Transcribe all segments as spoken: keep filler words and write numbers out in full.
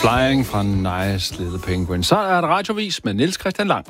Flying fra Nice Little Penguin. Så er der radiovis med Niels Christian Lang.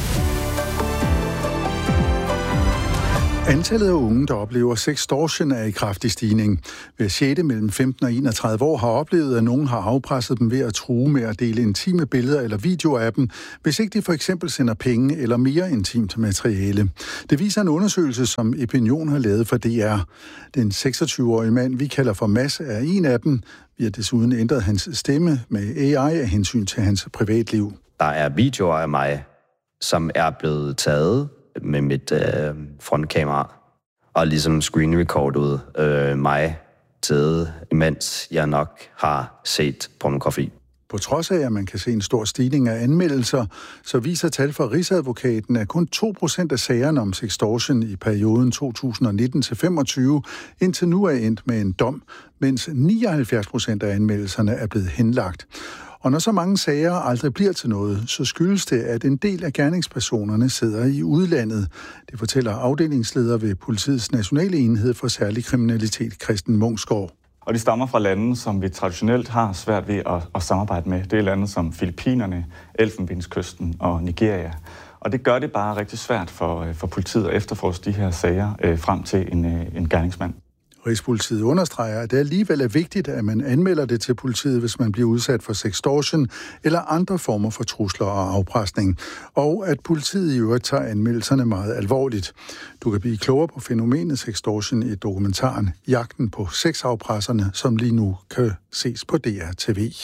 Antallet af unge, der oplever sextortion, er i kraftig stigning. Hver sjette mellem femten og enogtredive år har oplevet, at nogen har afpresset dem ved at true med at dele intime billeder eller videoer af dem, hvis ikke de for eksempel sender penge eller mere intimt materiale. Det viser en undersøgelse, som Epinion har lavet for D R. Den seksogtyve-årige mand, vi kalder for Mads, er en af dem. Vi har desuden ændret hans stemme med A I af hensyn til hans privatliv. Der er videoer af mig, som er blevet taget med mit øh, frontkamera, og ligesom screenrecordet øh, mig til, imens jeg nok har set pornografi. På trods af, at man kan se en stor stigning af anmeldelser, så viser tal fra Rigsadvokaten, at kun to procent af sagerne om sextortion i perioden to tusind og nitten til femogtyve indtil nu er endt med en dom, mens nioghalvfjerds procent af anmeldelserne er blevet henlagt. Og når så mange sager aldrig bliver til noget, så skyldes det, at en del af gerningspersonerne sidder i udlandet. Det fortæller afdelingsleder ved Politiets Nationale Enhed for Særlig Kriminalitet, Christen Munksgaard. Og de stammer fra lande, som vi traditionelt har svært ved at, at samarbejde med. Det er lande som Filippinerne, Elfenbenskysten og Nigeria. Og det gør det bare rigtig svært for, for politiet at efterforske de her sager øh, frem til en, en gerningsmand. Rigspolitiet understreger, at det alligevel er vigtigt, at man anmelder det til politiet, hvis man bliver udsat for sextortion eller andre former for trusler og afpresning, og at politiet i øvrigt tager anmeldelserne meget alvorligt. Du kan blive klogere på fænomenet sextortion i dokumentaren Jagten på sexafpresserne, som lige nu kan ses på D R T V.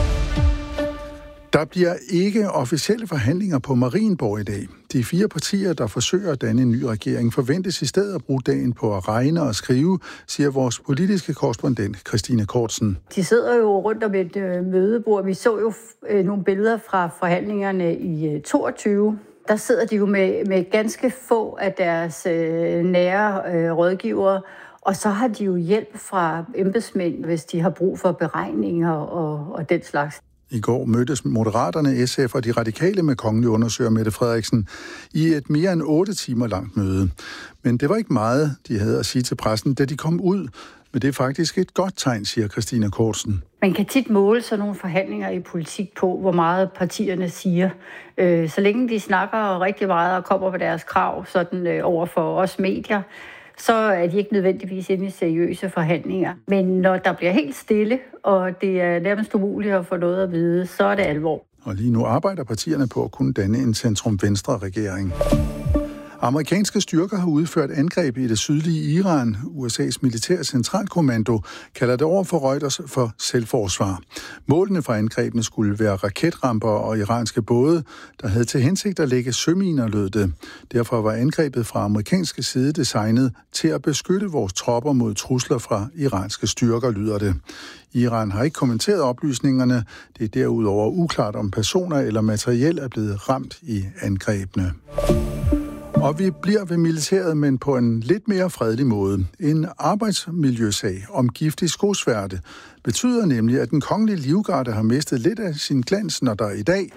Der bliver ikke officielle forhandlinger på Marienborg i dag. De fire partier, der forsøger at danne en ny regering, forventes i stedet at bruge dagen på at regne og skrive, siger vores politiske korrespondent Christine Kortsen. De sidder jo rundt om et øh, mødebord. Vi så jo øh, nogle billeder fra forhandlingerne i øh, toogtyve. Der sidder de jo med, med ganske få af deres øh, nære øh, rådgivere, og så har de jo hjælp fra embedsmænd, hvis de har brug for beregninger og, og den slags. I går mødtes Moderaterne, S F og de radikale med kongelig undersøger Mette Frederiksen i et mere end otte timer langt møde. Men det var ikke meget, de havde at sige til pressen, da de kom ud. Men det er faktisk et godt tegn, siger Christine Kortsen. Man kan tit måle sådan nogle forhandlinger i politik på, hvor meget partierne siger. Så længe de snakker rigtig meget og kommer på deres krav sådan over for os medier, så er de ikke nødvendigvis inde i seriøse forhandlinger. Men når der bliver helt stille, og det er nærmest umuligt at få noget at vide, så er det alvor. Og lige nu arbejder partierne på at kunne danne en centrum-venstre-regering. Amerikanske styrker har udført angreb i det sydlige Iran. U S A's militære centralkommando kalder det over for Reuters for selvforsvar. Målene for angrebene skulle være raketramper og iranske både, der havde til hensigt at lægge søminer, lød det. Derfor var angrebet fra amerikanske side designet til at beskytte vores tropper mod trusler fra iranske styrker, lyder det. Iran har ikke kommenteret oplysningerne. Det er derudover uklart, om personer eller materiel er blevet ramt i angrebene. Og vi bliver ved militæret, men på en lidt mere fredelig måde. En arbejdsmiljøsag om giftig skosværte betyder nemlig, at den kongelige livgarde har mistet lidt af sin glans, når der i dag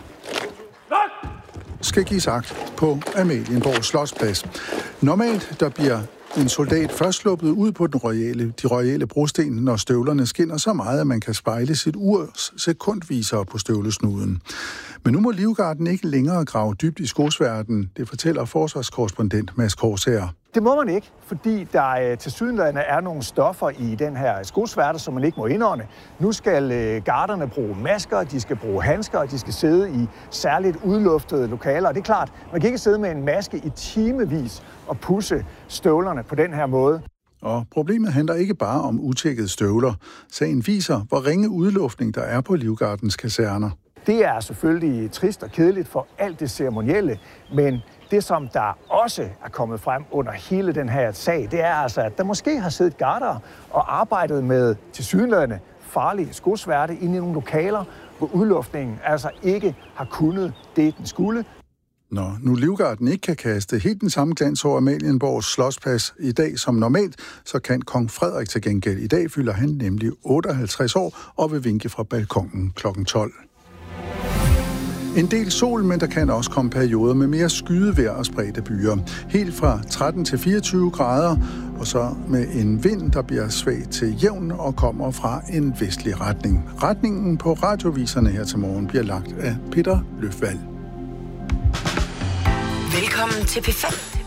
skal gives akt på Amalienborg Slotsplads. Normalt der bliver en soldat først sluppet ud på den royale, de royale brosten, når støvlerne skinner så meget, at man kan spejle sit urs sekundviser på støvlesnuden. Men nu må livgarden ikke længere grave dybt i skosværten, det fortæller forsvarskorrespondent Mads Korsager. Det må man ikke, fordi der tilsyneladende er nogle stoffer i den her skosværte, som man ikke må indånde. Nu skal garderne bruge masker, de skal bruge handsker, og de skal sidde i særligt udluftede lokaler. Og det er klart, man kan ikke sidde med en maske i timevis og pusse støvlerne på den her måde. Og problemet handler ikke bare om utjekkede støvler. Sagen viser, hvor ringe udluftning der er på livgardens kaserner. Det er selvfølgelig trist og kedeligt for alt det ceremonielle, men det, som der også er kommet frem under hele den her sag, det er altså, at der måske har siddet garder og arbejdet med tilsyneladende farlige skosværte inde i nogle lokaler, hvor udluftningen altså ikke har kunnet det, den skulle. Når nu livgarden ikke kan kaste helt den samme glans over Amalienborgs Slotsplads i dag som normalt, så kan kong Frederik til gengæld. I dag fylder han nemlig otteoghalvtreds år og vil vinke fra balkonen klokken tolv. En del sol, men der kan også komme perioder med mere skydevejr og spredte byer. Helt fra tretten til fireogtyve grader, og så med en vind, der bliver svag til jævn og kommer fra en vestlig retning. Retningen på radioviserne her til morgen bliver lagt af Peter Løfvald. Velkommen til P fem.